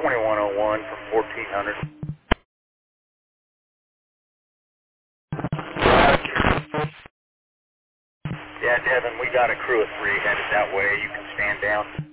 2101 from 1400. Yeah, Devin, we got a crew of 3 headed that way. You can stand down.